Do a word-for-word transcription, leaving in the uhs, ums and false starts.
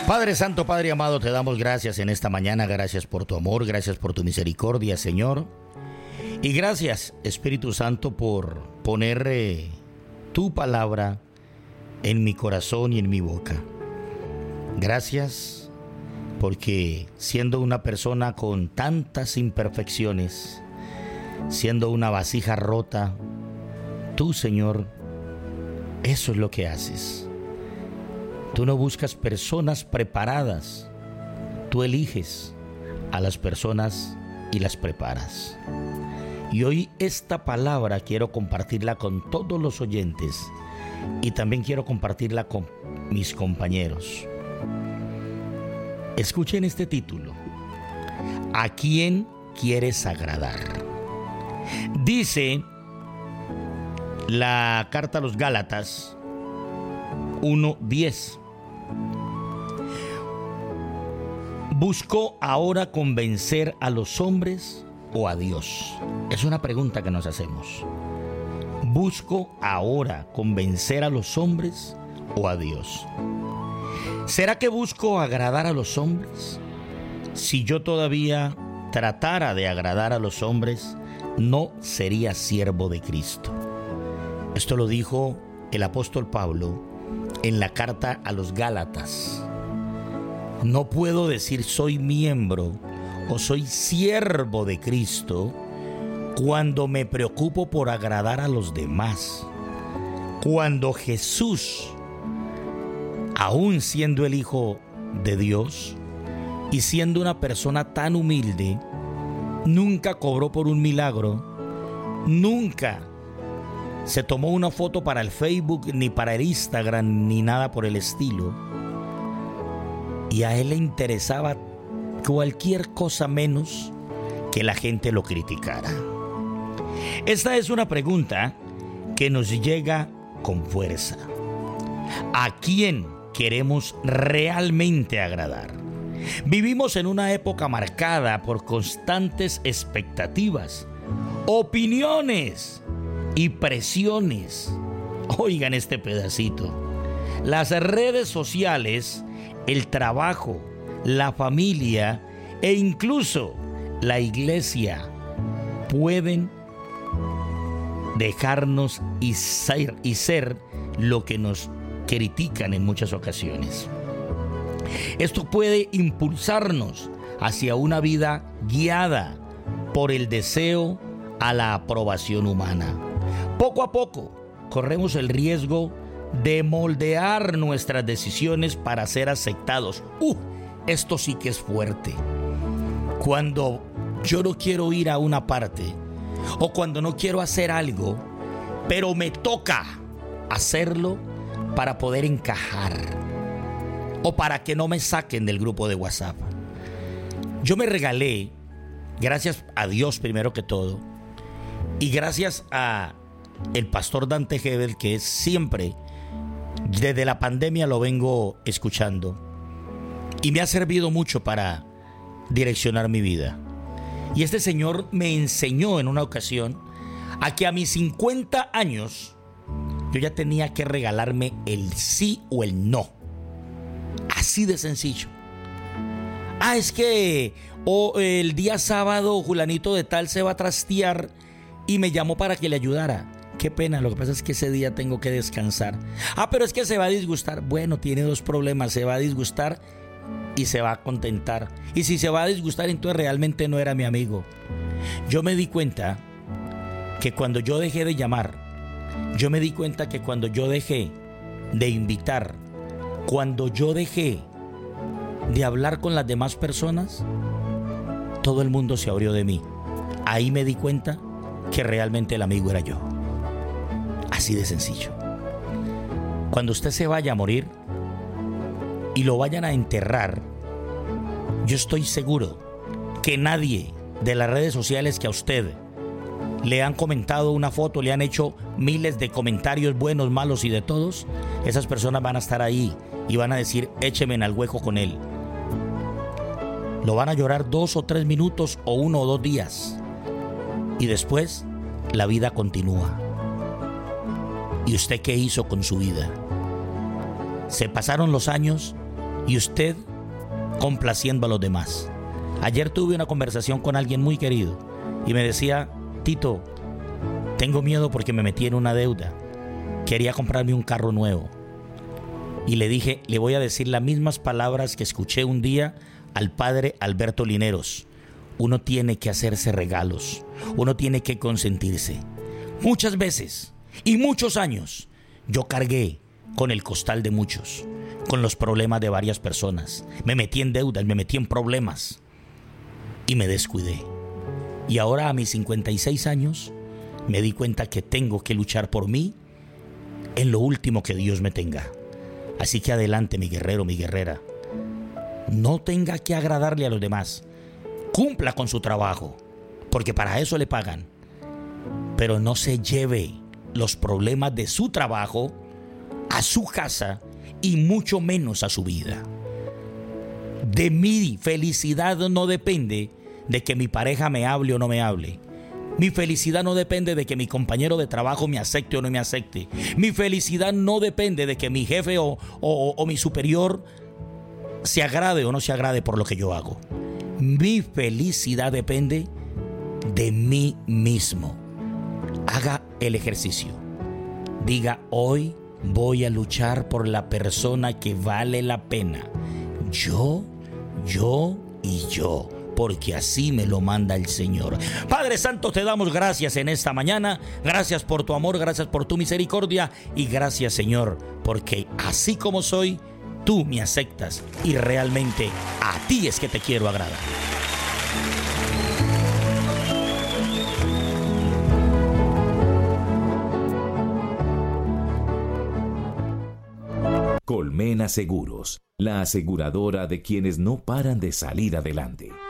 Padre Santo, Padre amado, te damos gracias en esta mañana, gracias por tu amor, gracias por tu misericordia, Señor. Y gracias, Espíritu Santo, por poner eh, tu palabra en mi corazón y en mi boca. Gracias porque siendo una persona con tantas imperfecciones, siendo una vasija rota, tú, Señor, eso es lo que haces. Tú no buscas personas preparadas, tú eliges a las personas y las preparas. Y hoy esta palabra quiero compartirla con todos los oyentes y también quiero compartirla con mis compañeros. Escuchen este título: ¿a quién quieres agradar? Dice la carta a los Gálatas uno diez. ¿Busco ahora convencer a los hombres o a Dios? Es una pregunta que nos hacemos. ¿Busco ahora convencer a los hombres o a Dios? ¿Será que busco agradar a los hombres? Si yo todavía tratara de agradar a los hombres, no sería siervo de Cristo. Esto lo dijo el apóstol Pablo en la carta a los Gálatas. No puedo decir soy miembro o soy siervo de Cristo cuando me preocupo por agradar a los demás. Cuando Jesús, aún siendo el Hijo de Dios y siendo una persona tan humilde, nunca cobró por un milagro, nunca se tomó una foto para el Facebook, ni para el Instagram, ni nada por el estilo. Y a él le interesaba cualquier cosa menos que la gente lo criticara. Esta es una pregunta que nos llega con fuerza. ¿A quién queremos realmente agradar? Vivimos en una época marcada por constantes expectativas, opiniones y presiones. Oigan este pedacito. Las redes sociales, el trabajo, la familia e incluso la iglesia pueden dejarnos y ser, y ser lo que nos critican en muchas ocasiones. Esto puede impulsarnos hacia una vida guiada por el deseo a la aprobación humana. Poco a poco corremos el riesgo de moldear nuestras decisiones para ser aceptados. Uh, esto sí que es fuerte. Cuando yo no quiero ir a una parte o cuando no quiero hacer algo, pero me toca hacerlo para poder encajar o para que no me saquen del grupo de WhatsApp. Yo me regalé, gracias a Dios primero que todo, y gracias a el pastor Dante Gebel, que es siempre, desde la pandemia lo vengo escuchando y me ha servido mucho para direccionar mi vida. Y este señor me enseñó en una ocasión a que a mis cincuenta años yo ya tenía que regalarme el sí o el no. Así de sencillo. Ah, es que oh, el día sábado Julanito de tal se va a trastear y me llamó para que le ayudara. Qué pena, lo que pasa es que ese día tengo que descansar. Ah, pero es que se va a disgustar. Bueno, tiene dos problemas: se va a disgustar y se va a contentar. Y si se va a disgustar, entonces realmente no era mi amigo. Yo me di cuenta que cuando yo dejé de llamar, yo me di cuenta que cuando yo dejé de invitar, cuando yo dejé de hablar con las demás personas, todo el mundo se abrió de mí. Ahí me di cuenta que realmente el amigo era yo. Así de sencillo. Cuando usted se vaya a morir y lo vayan a enterrar, yo estoy seguro que nadie de las redes sociales que a usted le han comentado una foto, le han hecho miles de comentarios buenos, malos y de todos, esas personas van a estar ahí y van a decir: écheme en el hueco con él. Lo van a llorar dos o tres minutos o uno o dos días y después la vida continúa. ¿Y usted qué hizo con su vida? Se pasaron los años y usted complaciendo a los demás. Ayer tuve una conversación con alguien muy querido y me decía: Tito, tengo miedo porque me metí en una deuda. Quería comprarme un carro nuevo. Y le dije, le voy a decir las mismas palabras que escuché un día al padre Alberto Lineros. Uno tiene que hacerse regalos. Uno tiene que consentirse. Muchas veces y muchos años yo cargué con el costal de muchos, con los problemas de varias personas. Me metí en deudas, me metí en problemas y me descuidé. Y ahora a mis cincuenta y seis años me di cuenta que tengo que luchar por mí en lo último que Dios me tenga. Así que adelante, mi guerrero, mi guerrera. No tenga que agradarle a los demás. Cumpla con su trabajo, porque para eso le pagan. Pero no se lleve los problemas de su trabajo a su casa y mucho menos a su vida. De mi felicidad no depende de que mi pareja me hable o no me hable. Mi felicidad no depende de que mi compañero de trabajo me acepte o no me acepte. Mi felicidad no depende de que mi jefe o, o, o mi superior se agrade o no se agrade por lo que yo hago. Mi felicidad depende de mí mismo. Haga el ejercicio. Diga: hoy voy a luchar por la persona que vale la pena. Yo, yo y yo. Porque así me lo manda el Señor. Padre Santo, te damos gracias en esta mañana. Gracias por tu amor, gracias por tu misericordia. Y gracias, Señor, porque así como soy, tú me aceptas. Y realmente a ti es que te quiero agradar. Colmena Seguros, la aseguradora de quienes no paran de salir adelante.